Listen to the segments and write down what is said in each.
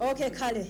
Okay, kale.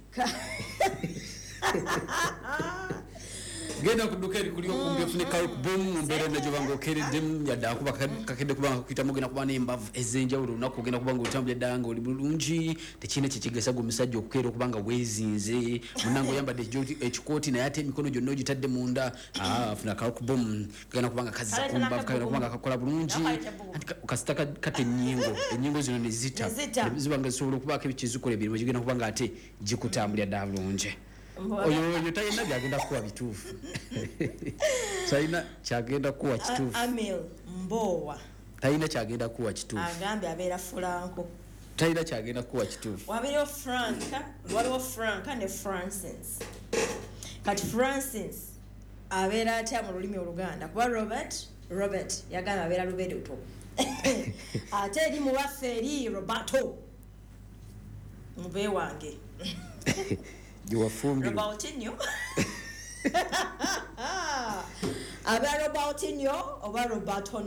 Genda kudukeri kuliyo kumbe funika boom mbere na jobango kere dem yada kuba kakende kuba kwita mugena kuba nembavu ezenjawulo nakugenda kubanga utambye danga oli bulungi tekine kikigesa go misajja okukera kubanga wezinze munango yambadde ekikoti na yate emikono gyonna gitadde munda afuna ka boom kagenda kubanga kazza kumbavu kagenda kubanga kakola bulungi kasitaka kate enyingo zino ne zita zibanga zisobola kubaka ebikizukole birimo gigenda kubanga ate gikutambulya dda bulungi oyo tayina byagenda kuwa bituufu tayina kyagenda kuwa kituufu Amil Mbowa tayina kyagenda kuwa kituufu agambe abeera Franco tayina kyagenda kuwa kituufu waliwo Franca ne Francis kati Francis abeera atya mu lulimi Oluganda kuba Robert yagamba abeera Lubedoto ate eri mu baffe eri Roberto mube wange Robertinho abe Robertinho oba Roberto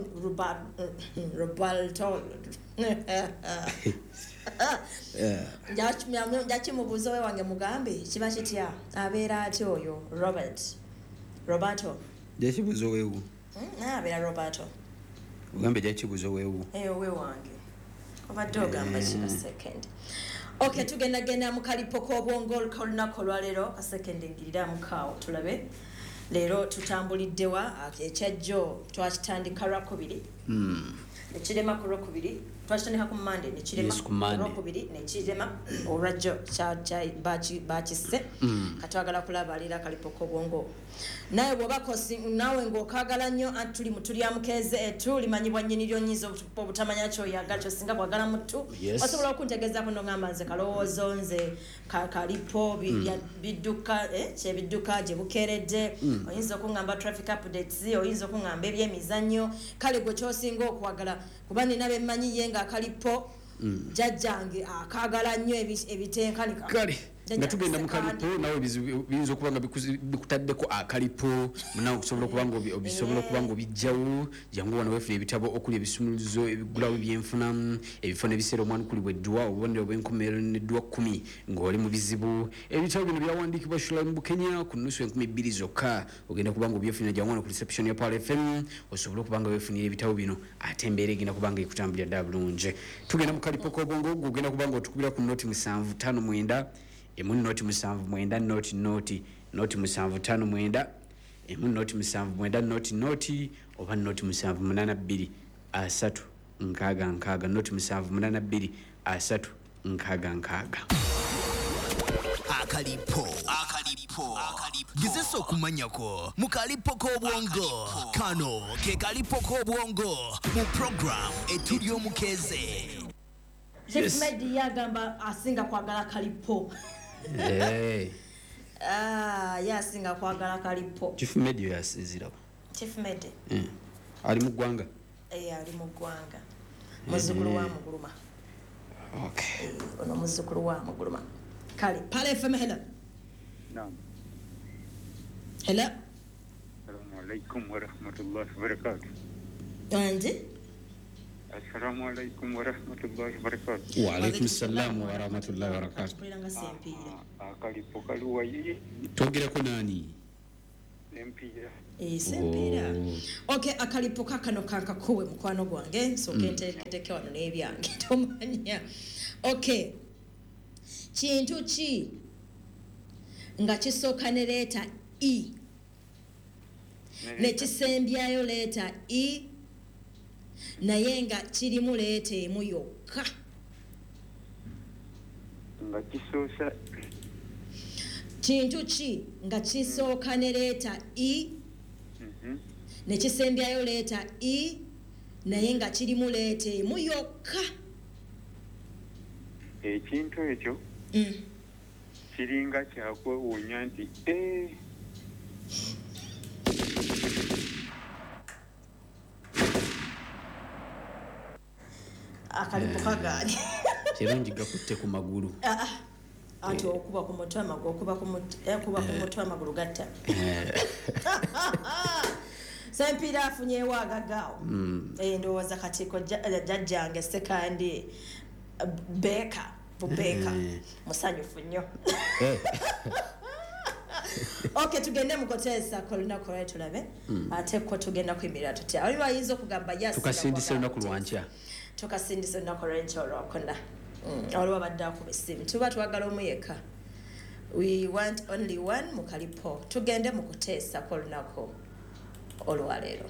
jachi mubuzo we wange mugambe kiba kitya abeera ati oyo Roberto jachi buzo wewu abeera Roberto ugambe jachi buzo wewu we wange oba dogamba kino second. Okay, tugenda mu kalipo k'obwongo kolunako lwalero ka second ngirira mukaawo tulabe lero tutambuliddewa ekyajjo twakitandika lwakubiri nekirema ku lwakubiri twakitandika ku Monday nekirema ku lwakubiri nekirema olwajjo bakisse katwagala kulaba alira kalipo k'obwongo naye bw'obakosi nawe ng'okagala nnyo tuli mutulya mukeeze tulimanyibwa nnyiniryo nyinza obutamanya kyoyagala kyosinga bwagala mutu osobola okuntegezaako nongamba nze kalowoozo nze kalipo bidduka kyebidduka gye bukeeredde oyinza okuŋŋamba traffic updates oyinza okuŋŋamba ebyemizannyo kale gwe kyosinga okwagala kuba nina bemmanyi ye nga akalipo jjajjange akagala nnyo ebitenkanika kale nga tugenda mu kalipo nawe biyinza okuba nga bikutaddeko akalipo munawe okusobola okuba nga obisobola okuba nga obijjawo jangu wano weefuna ebitabo okuli ebisumuluzo ebigulawo byenfuna ebifo n'ebiseera omwana kulibwa eddwa obubonero bw'enkomerero n'eddwa 10 ng'oli mu bizibu ebitabo bino byawandiikibwa shula mu Bukenya ku nnusu 2,000 zokka ogenda kuba nga obyefunira jangu wano ku reception ya Power FM osobola okuba nga weefunira ebitabo bino ate embeera egenda kuba nga ekutambulira ddala bulungi tugenda mu kalipo k'obwongo ogenda kuba nga otukubira ku noti 759 emu noti 7 noti 759 emu noti 7 noti oba noti 782 asatu nkaaga noti 782 asatu nkaaga akalipo gizeso kumanyako mukalipo k'obwongo kano ke kalipo k'obwongo mu program etulyo mukeze Chief Medi yagamba asinga kwagala kalipo yasinga kwagala kalipo Chief Medi yasizira Chief Medi ali mu ggwanga ali mu ggwanga muzzukulu wa Muguluma okay ono muzzukulu wa Muguluma kale Pale FM hello naam hello assalamu alaikum wa rahmatullahi wa barakatuh anje assalamu alaikum wa rahmatullahi wa barakatuh wa alaikum assalam wa rahmatullahi wa barakatuh kulanga sempira akalipo kaluwa yeye togerako nani empira sempira okay akalipo kakano kankakuwe mukwano gwange so kenteke wano n'ebyange tomanya okay kintu ki nga kisooka ne leeta e ne kisembyayo leeta e naye nga kirimu leeta emu yokka nga kisoosa kintu ki nga kisooka ne leeta e ne kisembyayo leeta e naye nga kirimu leeta emu yokka ekintu ekyo kiringa kyakwewuunya nti akalipo kagaani kirungi gakutte ku magulu ati okuba ku mutwe amagulu kuba ku mutwe amagulu gatta sempira afunyeewo agagaawo ndowooza katiko jjajjange sekandi Beka Bubeka musanyufu nnyo. Okay, tugende mukotesa kolina kola tulabe. Ate ko tugenda kwimirira tutya. Ali bayinza okugamba yasi. Tukasindise lunaku lwankya. Tukasindise lunaku lw'enkya olwokona. Olwo badda ku bisimu. Tuba twagala omuyeka. We want only one mukalipo. Tugende mukotesa kolunako olwaleero.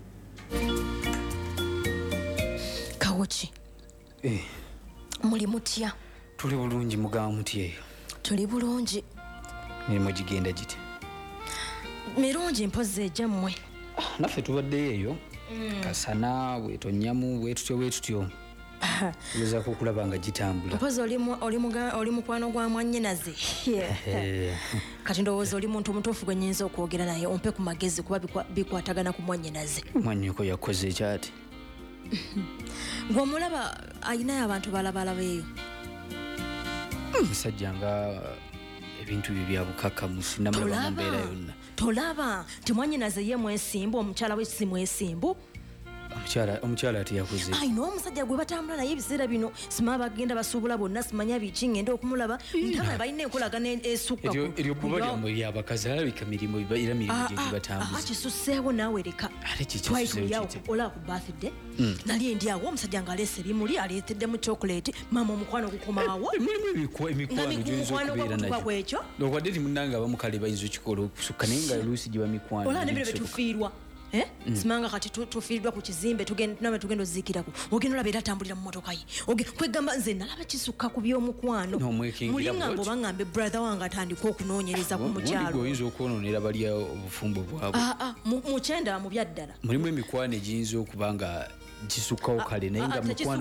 Kawochi. Muli mutya? Tuli bulungi mugamba muti eyo. Tuli bulungi. Mirimo gigenda giti. Mirungi mpoze ejjammwe. Naffe tubaddeyo eyo. Kasana bwetonyamu bwetutyo. Uliza kulaba nga gitambula. Mpoze oli mukwano gwa mwannyinaze. Kati ndowooza oli muntu omutuufu gwe nnyinza okwogera naye ompe ku magezi kuba bikwatagana ku mwannyinaze. Mwannyoko yakoze ekyati. Gw'omulaba ayinayo abantu balabalaba eyo. Musajja nga ebintu bya bukakamu sinamulaba mu mbeera yonna. Tolaba nti mwannyinaze ye mwesimbu omukyala we si mwesimbu. Omukyala ati yakoze. Ayino omusajja gwe batambula naye ebiseera bino sima bagenda basuubula bonna simanya biki ngenda okumulaba ntana balina enkolagana esukka ku. Eryo bbuba lyamwe ly'abakazi alabika mirimu era mirimu gye batambuza. Kisuseewo naawe leka. Twayituliawo ola ku birthday. Nali endi awo omusajja ng'aleese ebimuli aleetedde mu chocolate maama omukwano gukomaawo. Mulimu emikwano gy'oyinza okubeera nayo. Lwakwadde timunnanga abamukale bayinza okikola okusukka naye nga luusi gye bamikwano. Ola nebiro betufiirwa. Simanga kati tufiiridwa ku kizimbe tugenda oziikirako ogenda olaba era atambulira mu motoka ye kwegamba nze nalaba kisukka ku by'omukwano mulinga mbo baŋŋambe brother wange atandika okunoonyereza ku mukyalo oyinza okwonoonera balya obufumbo bwabwe mukyenda mu byaddala mulimu emikwano egiyinza okuba nga gisukkawo kale naye nga mukwano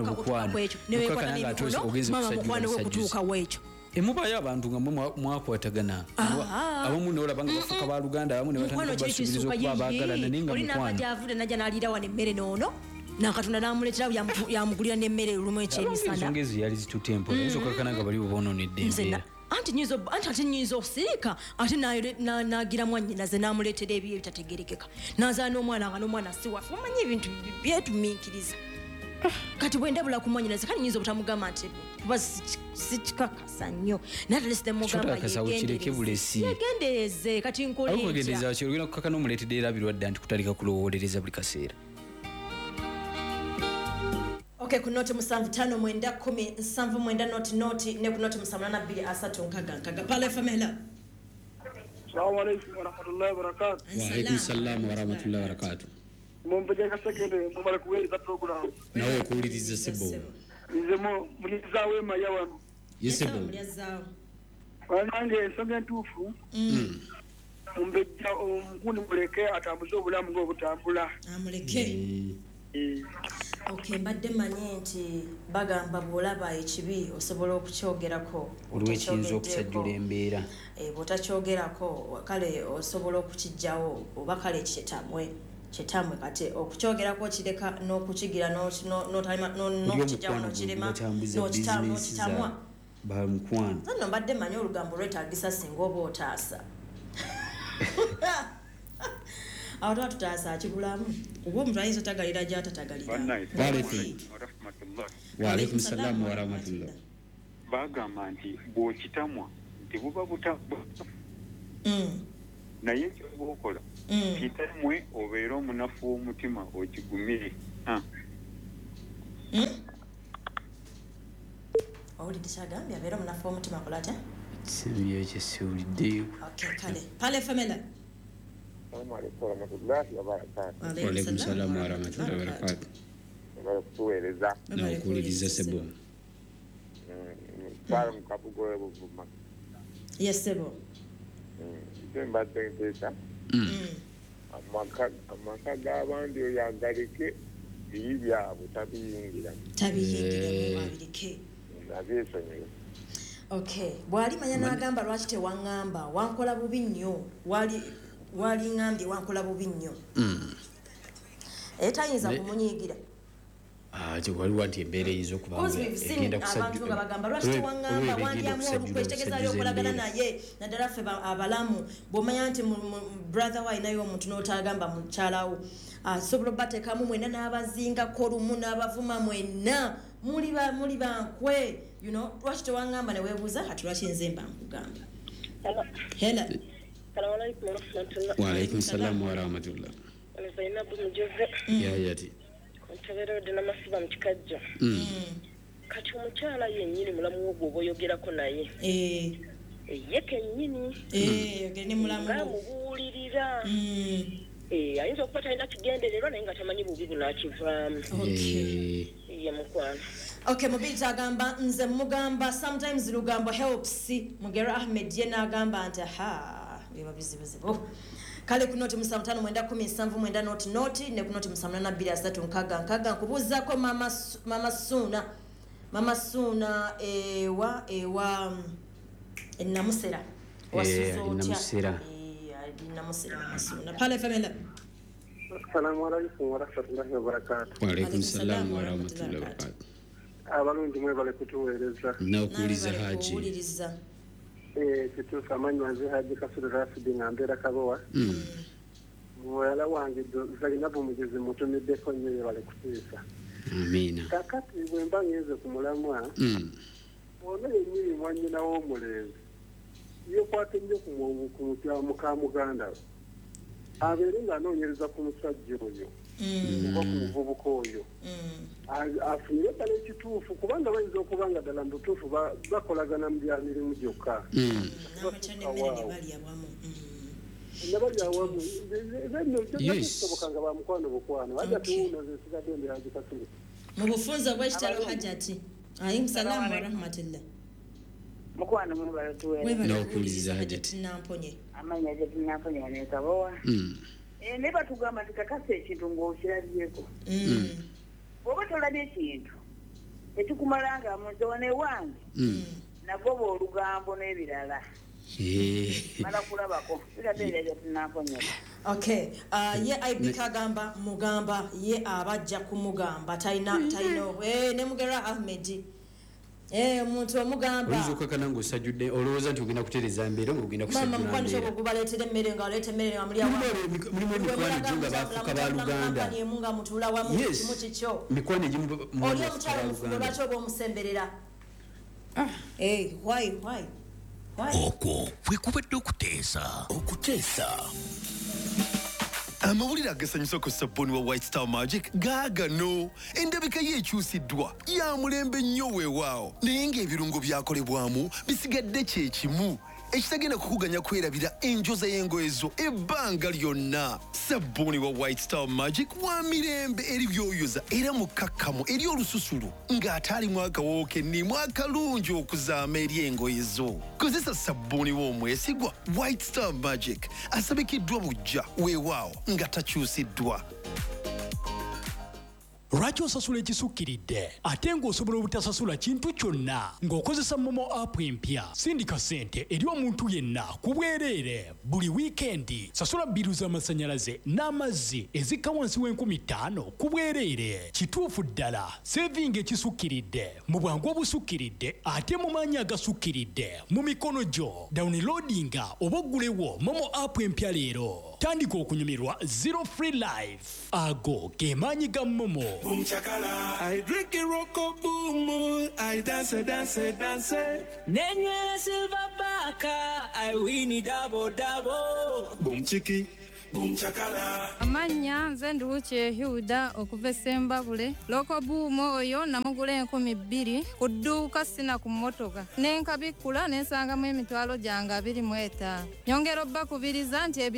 mukwano okutuukawo ekyo emubayo abantu nga mwakwatagana abamu neolaba nga bafuuka ba Luganda abamu ne batandika basubiriza okuba abaagalana naye nga mukwano avude najja n'aliira wano emmere noono nakatonda n'amuleetera yamugulira n'emmere olumu ekyemisana ensonga ezo yali zitutempo naye okakana nga bali bonoonedde embeera anti nyinza okusirika ate n'agira mwannyinaze n'amuleetera ebyo ebitategerekeka n'azaala n'omwana nga n'omwana siwafe omanyi ebintu byetumiikiriza kati bwe ndabula ku mwannyinaze kale nyinza obutamugamba nti kuba sikikakasa nnyo yegendereze kati nkoleekyendereza ki olugenda kukaka n'omuleetedde era birwadde nti kutandika kulowolereza buli kaseera. Okay, ku noti 7559 noti ne ku noti 72 pale famela. Assalamu alaykum wa rahmatullahi wa barakatuh. Wa alaykum salaam wa rahmatullahi wa barakatuh. Mumbeje kasekende mumale kuweza program. Nawe kuwuliriza sebo. Nzemo muliza wema yawano. Yesebo. Wanange ensonga entuufu. Mumbeja omukuni muleke atambuze obulamu ng'obutambula. Amuleke. Okay, mbadde manyi nti bagamba bw'olaba ekibi osobola okukyogerako olw'ekiyinza okusajjula embeera bw'otakyogerako kale osobola okukijjawo oba kale kyetamwe kati okukyogerako kireka n'okukigira n'okukijjawo n'okirema n'okitamwa bamukwano nno mbadde manyi olugambo lwetaagisa singa oba otaasa awo tuba tutaasa akigulamu oba omuntu ayinza otagalira gy'atatagalira. Waalaikum salaam wa rahmatullah. Bagamba nti bw'okitamwa nti buba naye kyoba okola kitamwe obeera omunafu w'omutima okigumire. Owulidde kyagambye abeera omunafu w'omutima akola atya? Sibiyo ekyo siwuliddeyo. Okay, kale pale famela. Waalaikum salaam wa rahmatullahi wa barakatuh. Nakuwuliriza sebo. Yes sebo. Mbadde nteesa amaka g'abandi oyo agaleke eyi byabwe tabiyingiramu wabireke abyesonyiwe. Okay, bw'ali manya n'agamba lwaki tewaŋŋamba wankola bubi nnyo wali ŋŋambye wankola bubi nnyo tayinza kumunyiigira waliwo nti embeera eyinza okubanga egenda abantu nga bagamba lwaki tewaŋŋamba wandyamu olukwetegeeza lyokolagana naye naddala ffe abalamu bw'omanya nti brother we ayinayo omuntu n'otagamba mukyalawo asobola obateekamu mwenna n'abazingako lumu n'abavuma mwenna muli bankwe you know lwaki tewangamba ne weebuuza kati lwaki nze mba nkugamba hela wa alaikum salam wa rahmatullah yayati ntegeredde namasiba mu kikajja kati omukyala yennyini mulamu ogwo oboyogerako naye ye kennyini yogere ne mulamu ngamubuulirira ayinza okuba talina kigendererwa naye nga tamanyi bubi bunakivaamu ye mukwano okay mubiri agamba nze mugamba sometimes lugambo helps Mugero Ahmed ye n'agamba nti biba bizibuzibu kale ku noti 55 noti ne ku noti 82 nkubuuzako mama Suna ewa enamusera enamusera mama Suna pale famela Assalamu alaikum wa rahmatullahi wa barakatuh. Wa alaikum salam wa rahmatullahi wa barakatuh. Abalungi mwe bale kutuweereza. Nakuwuliriza Haji. Kituufu amanyi Haji Kasulu Rashid ng'ambeera Kabowa. Muwala wange Zainabu Mugezi mutumiddeko nnyo ye bale kuteesa. Amina. Kakati bwe mba ngenze ku mulamwa. Ono yennyini mwannyina w'omulenzi. Yeekwate nnyo ku muganda we. Abeere ng'anoonyereza ku musajja oyo oba ku muvubuka oyo afunire ddala ekituufu kubanga bayinza okuba nga ddala mu butuufu bakolagana mu bya mirimu gyokka nabali awamu kisoboka nga bamukwano bukwano ajja tuwuno zesigadde embiraji Kasulu mu bufunza bw'ekitalo Hajati alaykum salaam wa rahmatullah mukwano mubalo tuwe n'okuwuliriza Hajati namponye amanya Hajati namponye ne Kabowa ne batugamba tikakasa ekintu ng'okirabyeko bw'oba tolabye ekintu ekikumalanga muzone wange nagoba olugambo n'ebirala mala kulabako birabeera Hajati namponye okay ye aibika agamba mugamba ye abajja kumugamba talina ne Mugero Ahmed omuntu omugamba oyizuka kanango sajudde olowooza nti ogenda kutereza mbeera ogenda kusajjula mama mkwano choko kubaleetera emmere nga oleeta emmere nga muli awamu mulimu emikwano gyo nga bafuka ba Luganda munga mutula wamu kimu kikyo mikwano egimu oli omukyalo mufundo lwaki oba omusemberera why okwo kwe kubadde okuteesa amawulire agasanyusa ku sabbuuni wa White Star Magic gaagano endabika ye ekyusiddwa ya mulembe nnyo weewaawo naye ng'ebirungo byakolebwamu bisigadde kye kimu ekitagenda kukuganya kwerabira enjoza y'engoye zo ebbanga lyonna sabbuuni wa White Star Magic wa mirembe eri byoyoza era mukakkamu eri olususulu ng'ate alimu akawoowo kennimu akalungi okuzaama eri engoye zo kozesa sabbuuni w'omwesigwa White Star Magic asabikiddwa bujja weewaawo nga takyusiddwa lwaki osasula ekisukkiridde ate ng'osobola obutasasula kintu kyonna ng'okozesa momo app empya sindika ssente eri omuntu yenna ku bwereere buli wiikendi sasula bbiru z'amasannyalaze n'amazzi ezikka wansi w'5000 ku bwereere kituufu ddala sevinga ekisukkiridde mu bwangu obusukkiridde ate mu maanyi agasukkiridde mu mikono gyo downloadinga oba oggulewo momo app empya leero tandika okunyumirwa zero free life ago ge maanyi ga momo. Boom chakala, I drink a rocko boom, I dance. Nenye silver baka, I win it double. Boom chiki, boom chakala. Amanya nze Nduuche Hilda okuva Sembabule loko buumo oyo namugula 2,000 ku dduuka sina ku mmotoka nenkabikula nensangamu emitwalo gyange 25 nyongera obbakubiriza nti